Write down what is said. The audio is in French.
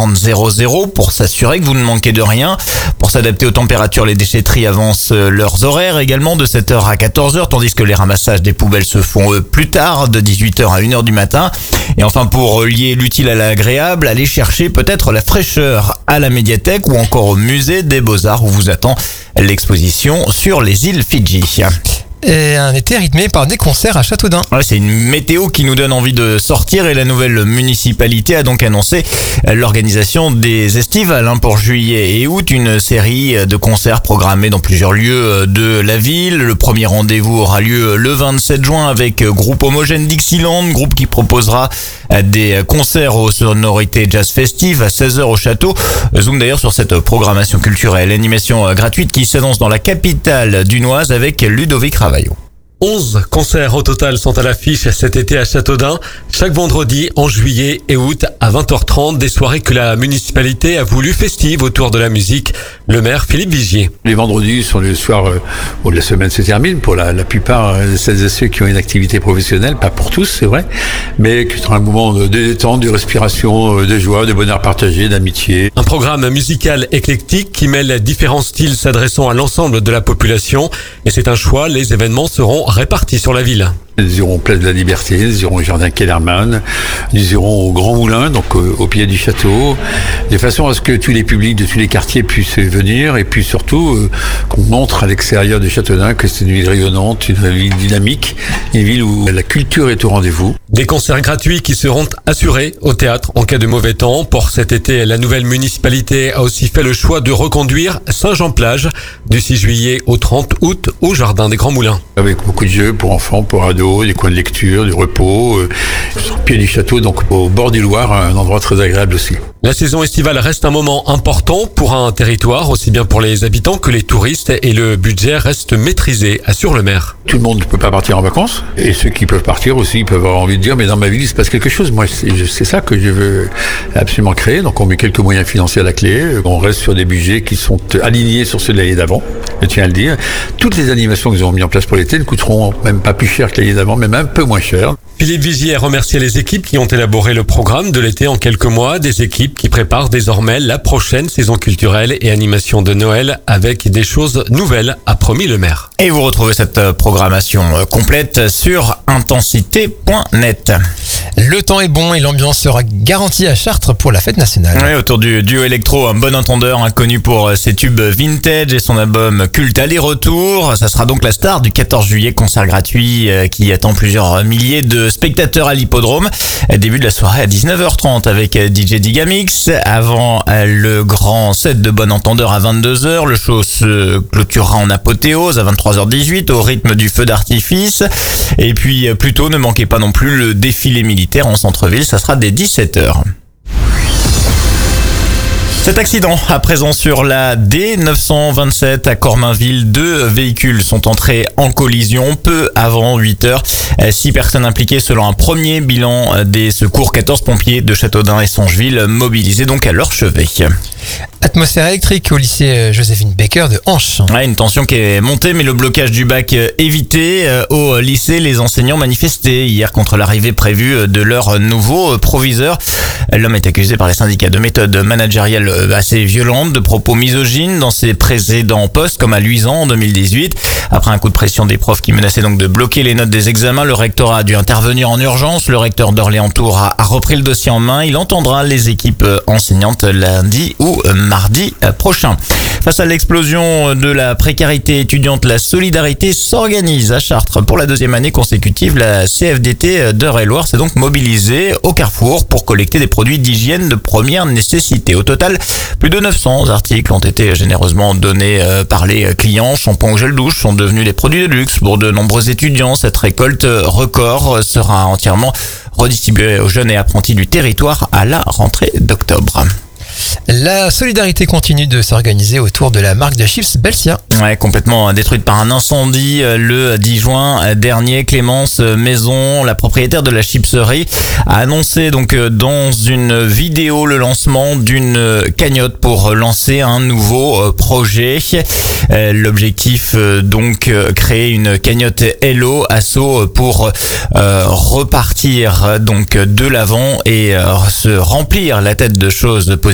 40 00 pour s'assurer que vous ne manquez de rien. Pour s'adapter aux températures, les déchetteries avancent leurs horaires également de 7h à 14h, tandis que les ramassages des poubelles se font plus tard, de 18h à 1h du matin. Et enfin, pour lier l'utile à l'agréable, allez chercher peut-être la fraîcheur à la médiathèque ou encore au musée des Beaux-Arts où vous attend l'exposition sur les îles Fidji. Et un été rythmé par des concerts à Châteaudun. Ouais, c'est une météo qui nous donne envie de sortir et la nouvelle municipalité a donc annoncé l'organisation des estivales pour juillet et août. Une série de concerts programmés dans plusieurs lieux de la ville. Le premier rendez-vous aura lieu le 27 juin avec groupe Homogène Dixieland, groupe qui proposera des concerts aux sonorités jazz festives à 16h au château. Zoom d'ailleurs sur cette programmation culturelle, animation gratuite qui s'annonce dans la capitale dunoise avec Ludovic Ravaillot. 11 concerts au total sont à l'affiche cet été à Châteaudun, chaque vendredi en juillet et août à 20h30, des soirées que la municipalité a voulu festives autour de la musique. Le maire Philippe Vigier. Les vendredis sont les soirs où la semaine se termine pour la plupart de celles et ceux qui ont une activité professionnelle, pas pour tous c'est vrai, mais qui sont un moment de détente, de respiration, de joie, de bonheur partagé, d'amitié. Un programme musical éclectique qui mêle différents styles s'adressant à l'ensemble de la population et c'est un choix, les événements seront répartis sur la ville. Nous irons place de la Liberté, nous irons au jardin Kellerman, nous irons au Grand Moulin, donc au pied du château, de façon à ce que tous les publics de tous les quartiers puissent venir et puis surtout qu'on montre à l'extérieur de Châteaudun que c'est une ville rayonnante, une ville dynamique, une ville où la culture est au rendez-vous. Des concerts gratuits qui seront assurés au théâtre en cas de mauvais temps. Pour cet été, la nouvelle municipalité a aussi fait le choix de reconduire Saint-Jean-Plage du 6 juillet au 30 août au jardin des Grands Moulins. Avec beaucoup de jeux pour enfants, pour ados, des coins de lecture, du repos, sur le pied du château, donc au bord du Loir, un endroit très agréable aussi. La saison estivale reste un moment important pour un territoire, aussi bien pour les habitants que les touristes, et le budget reste maîtrisé, assure le maire. Tout le monde ne peut pas partir en vacances, et ceux qui peuvent partir aussi, ils peuvent avoir envie de dire, mais dans ma ville, il se passe quelque chose. Moi, c'est ça que je veux absolument créer, donc on met quelques moyens financiers à la clé, on reste sur des budgets qui sont alignés sur ceux de l'année d'avant, je tiens à le dire. Toutes les animations qu'ils ont mis en place pour l'été ne coûteront même pas plus cher que l'année d'avant, mais même un peu moins cher. Philippe Vigier a remercié les équipes qui ont élaboré le programme de l'été en quelques mois, des équipes qui préparent désormais la prochaine saison culturelle et animation de Noël avec des choses nouvelles, a promis le maire. Et vous retrouvez cette programmation complète sur intensité.net. Le temps est bon et l'ambiance sera garantie à Chartres pour la fête nationale. Ouais, autour du duo électro, un bon entendeur connu pour ses tubes vintage et son album culte aller-retour. Ça sera donc la star du 14 juillet, concert gratuit qui attend plusieurs milliers de spectateurs à l'hippodrome. Début de la soirée à 19h30 avec DJ Digamix. Avant le grand set de bon entendeur à 22h, le show se clôturera en apothéose à 23h18 au rythme du feu d'artifice. Et puis plus tôt, ne manquez pas non plus le défilé militaire en centre-ville, ça sera dès 17h. Cet accident à présent sur la D927 à Cormainville, 2 véhicules sont entrés en collision peu avant 8h. 6 personnes impliquées selon un premier bilan des secours, 14 pompiers de Châteaudun et Songeville mobilisés donc à leur chevet. Atmosphère électrique au lycée Joséphine Baker de Hanche. Ouais, une tension qui est montée, mais le blocage du bac évité. Au lycée, les enseignants manifestaient hier contre l'arrivée prévue de leur nouveau proviseur. L'homme est accusé par les syndicats de méthodes managériales assez violentes, de propos misogynes dans ses précédents postes, comme à Luisan en 2018. Après un coup de pression des profs qui menaçaient donc de bloquer les notes des examens, le rectorat a dû intervenir en urgence. Le recteur d'Orléans-Tours a repris le dossier en main. Il entendra les équipes enseignantes lundi ou mardi prochain. Face à l'explosion de la précarité étudiante, la solidarité s'organise à Chartres. Pour la 2e année consécutive, la CFDT d'Eure-et-Loir s'est donc mobilisée au Carrefour pour collecter des produits d'hygiène de première nécessité. Au total, plus de 900 articles ont été généreusement donnés par les clients. Shampoing ou gel douche sont devenus des produits de luxe pour de nombreux étudiants. Cette récolte record sera entièrement redistribuée aux jeunes et apprentis du territoire à la rentrée d'octobre. La solidarité continue de s'organiser autour de la marque de chips Belsia. Ouais, complètement détruite par un incendie le 10 juin dernier. Clémence Maison, la propriétaire de la chipserie, a annoncé donc dans une vidéo le lancement d'une cagnotte pour lancer un nouveau projet. L'objectif donc créer une cagnotte Hello Asso pour repartir donc de l'avant et se remplir la tête de choses positives.